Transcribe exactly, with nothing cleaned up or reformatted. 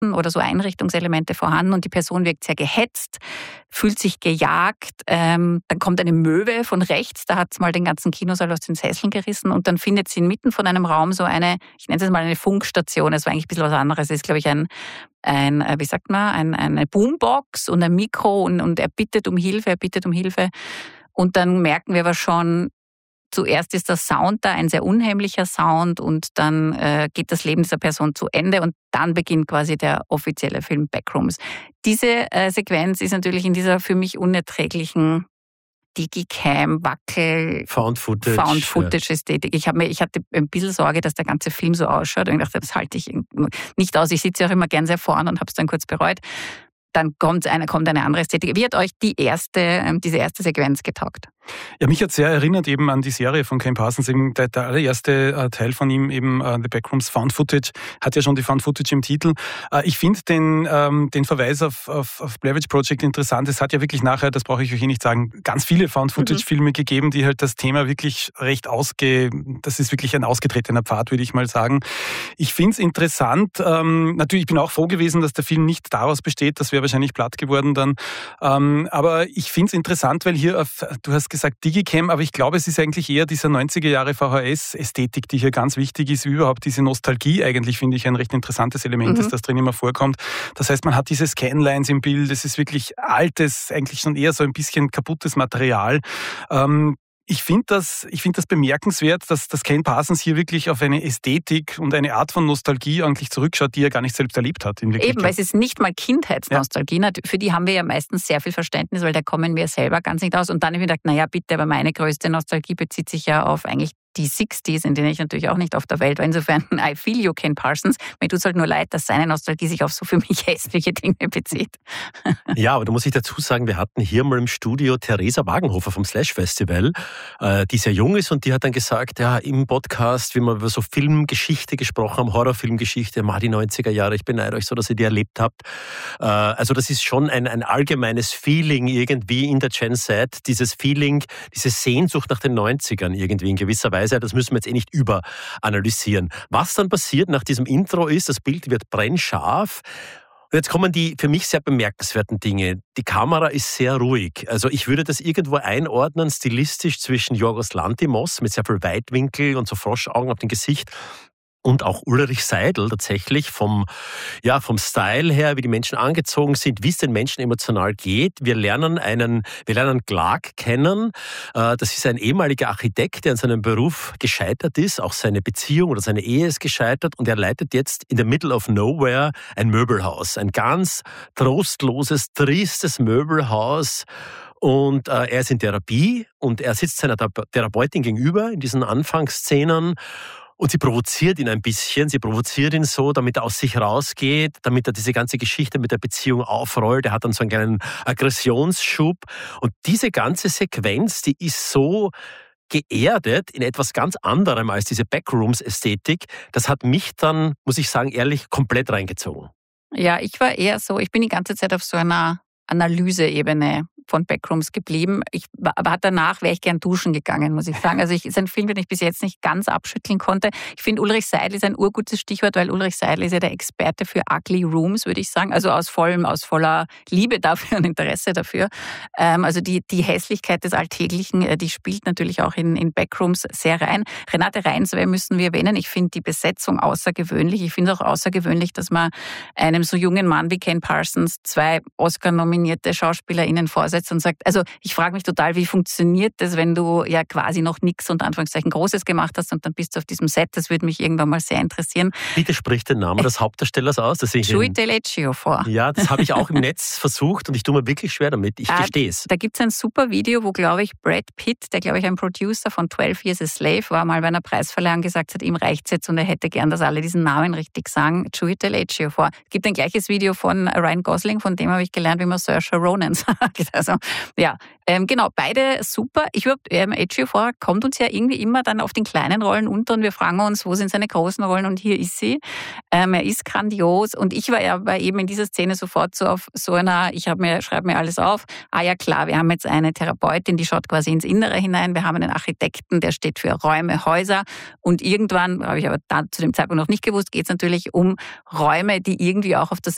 Schatten oder so Einrichtungselemente vorhanden und die Person wirkt sehr gehetzt, fühlt sich gejagt. Ähm, dann kommt eine Möwe von rechts, da hat es mal den ganzen Kinosaal aus den Sesseln gerissen und dann findet sie inmitten von einem Raum so eine, ich nenne es mal eine Funkstation, das war eigentlich ein bisschen was anderes, es ist glaube ich ein, ein wie sagt man, ein, eine Boombox und ein Mikro und, und er bittet um Hilfe, er bittet um Hilfe und dann merken wir aber schon, zuerst ist der Sound da, ein sehr unheimlicher Sound und dann äh, geht das Leben dieser Person zu Ende und dann beginnt quasi der offizielle Film Backrooms. Diese äh, Sequenz ist natürlich in dieser für mich unerträglichen Digicam, Wackel, Found-Footage, Found-Footage-Ästhetik. Ich, hab mir, ich hatte ein bisschen Sorge, dass der ganze Film so ausschaut und ich dachte, das halte ich nicht aus. Ich sitze ja auch immer gern sehr vorne und habe es dann kurz bereut. Dann kommt eine, kommt eine andere Ästhetik. Wie hat euch die erste, diese erste Sequenz getaugt? Ja, mich hat sehr erinnert eben an die Serie von Ken Parsons. Eben der, der allererste äh, Teil von ihm, eben äh, The Backrooms Found Footage, hat ja schon die Found Footage im Titel. Äh, ich finde den, ähm, den Verweis auf, auf, auf Blair Witch Project interessant. Es hat ja wirklich nachher, das brauche ich euch eh nicht sagen, ganz viele Found Footage Filme mhm. gegeben, die halt das Thema wirklich recht ausge... Das ist wirklich ein ausgetretener Pfad, würde ich mal sagen. Ich finde es interessant. Ähm, natürlich, ich bin auch froh gewesen, dass der Film nicht daraus besteht. Das wäre wahrscheinlich platt geworden dann. Ähm, aber ich finde es interessant, weil hier auf, du hast gesagt Digicam, aber ich glaube, es ist eigentlich eher dieser neunziger Jahre V H S-Ästhetik, die hier ganz wichtig ist, überhaupt diese Nostalgie eigentlich, finde ich, ein recht interessantes Element, mhm. das das drin immer vorkommt. Das heißt, man hat diese Scanlines im Bild, es ist wirklich altes, eigentlich schon eher so ein bisschen kaputtes Material. Ähm, Ich finde das, ich finde das bemerkenswert, dass, dass Ken Parsons hier wirklich auf eine Ästhetik und eine Art von Nostalgie eigentlich zurückschaut, die er gar nicht selbst erlebt hat. In Eben, weil es ist nicht mal Kindheitsnostalgie. Ja. Für die haben wir ja meistens sehr viel Verständnis, weil da kommen wir selber ganz nicht aus. Und dann habe ich mir gedacht, naja bitte, aber meine größte Nostalgie bezieht sich ja auf eigentlich die sechziger, in denen ich natürlich auch nicht auf der Welt war. Insofern, I feel you, Ken Parsons. Mir tut es halt nur leid, dass seine Nostalgie sich auf so für mich hässliche Dinge bezieht. Ja, aber da muss ich dazu sagen, wir hatten hier mal im Studio Theresa Wagenhofer vom Slash Festival, äh, die sehr jung ist und die hat dann gesagt, ja, im Podcast, wie wir über so Filmgeschichte gesprochen haben, Horrorfilmgeschichte, mal die neunziger Jahre, ich beneide euch so, dass ihr die erlebt habt. Äh, also das ist schon ein, ein allgemeines Feeling irgendwie in der Gen Z, dieses Feeling, diese Sehnsucht nach den neunzigern irgendwie in gewisser Weise. Das müssen wir jetzt eh nicht überanalysieren. Was dann passiert nach diesem Intro ist, das Bild wird brennscharf. Und jetzt kommen die für mich sehr bemerkenswerten Dinge. Die Kamera ist sehr ruhig. Also ich würde das irgendwo einordnen, stilistisch zwischen Yorgos Lanthimos mit sehr viel Weitwinkel und so Froschaugen auf dem Gesicht. Und auch Ulrich Seidel tatsächlich vom, ja, vom Style her, wie die Menschen angezogen sind, wie es den Menschen emotional geht. Wir lernen einen, wir lernen Clark kennen. Das ist ein ehemaliger Architekt, der in seinem Beruf gescheitert ist. Auch seine Beziehung oder seine Ehe ist gescheitert. Und er leitet jetzt in the middle of nowhere ein Möbelhaus. Ein ganz trostloses, tristes Möbelhaus. Und äh, er ist in Therapie und er sitzt seiner Therapeutin gegenüber in diesen Anfangsszenen. Und sie provoziert ihn ein bisschen, sie provoziert ihn so, damit er aus sich rausgeht, damit er diese ganze Geschichte mit der Beziehung aufrollt. Er hat dann so einen kleinen Aggressionsschub. Und diese ganze Sequenz, die ist so geerdet in etwas ganz anderem als diese Backrooms-Ästhetik. Das hat mich dann, muss ich sagen, ehrlich komplett reingezogen. Ja, ich war eher so, ich bin die ganze Zeit auf so einer Analyseebene von Backrooms geblieben. Ich, aber danach wäre ich gern duschen gegangen, muss ich sagen. Also ich, ist ein Film, den ich bis jetzt nicht ganz abschütteln konnte. Ich finde, Ulrich Seidel ist ein urgutes Stichwort, weil Ulrich Seidel ist ja der Experte für Ugly Rooms, würde ich sagen. Also aus vollem, aus voller Liebe dafür und Interesse dafür. Ähm, also die, die Hässlichkeit des Alltäglichen, die spielt natürlich auch in, in Backrooms sehr rein. Renate Reinswey müssen wir erwähnen. Ich finde die Besetzung außergewöhnlich. Ich finde auch außergewöhnlich, dass man einem so jungen Mann wie Ken Parsons zwei Oscar-nominierte SchauspielerInnen vorsetzt und sagt, also ich frage mich total, wie funktioniert das, wenn du ja quasi noch nichts unter Anführungszeichen Großes gemacht hast und dann bist du auf diesem Set, das würde mich irgendwann mal sehr interessieren. Bitte sprich den Namen des Hauptdarstellers aus. Chiwetel Ejiofor. Ja, das habe ich auch im Netz versucht und ich tue mir wirklich schwer damit, ich gestehe es. Da gibt es ein super Video, wo, glaube ich, Brad Pitt, der, glaube ich, ein Producer von twelve Years a Slave war, mal bei einer Preisverleihung gesagt hat, ihm reicht's jetzt und er hätte gern, dass alle diesen Namen richtig sagen. Chiwetel Ejiofor. Es gibt ein gleiches Video von Ryan Gosling, von dem habe ich gelernt, wie man Saoirse Ronan sagt. Also, ja, ähm, genau, beide super. Ich überhaupt, ähm, Ejiofor kommt uns ja irgendwie immer dann auf den kleinen Rollen unter und wir fragen uns, wo sind seine großen Rollen und hier ist sie. Ähm, er ist grandios und ich war ja aber eben in dieser Szene sofort so auf so einer, ich habe mir, schreibe mir alles auf, ah ja klar, wir haben jetzt eine Therapeutin, die schaut quasi ins Innere hinein, wir haben einen Architekten, der steht für Räume, Häuser und irgendwann, habe ich aber da zu dem Zeitpunkt noch nicht gewusst, geht es natürlich um Räume, die irgendwie auch auf das